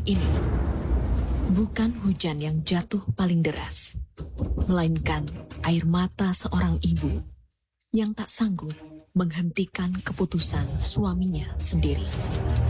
ini bukan hujan yang jatuh paling deras, melainkan air mata seorang ibu yang tak sanggup menghentikan keputusan suaminya sendiri.